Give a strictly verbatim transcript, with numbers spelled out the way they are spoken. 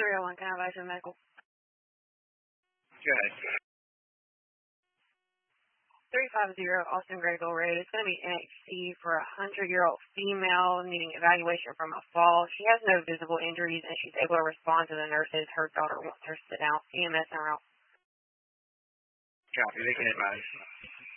three oh one, can I advise you medical? Go ahead. three five zero Austin Grayville Road. It's going to be N H C for a hundred-year-old female needing evaluation from a fall. She has no visible injuries, and she's able to respond to the nurses. Her daughter wants her to sit down. E M S en route. Copy. They can advise.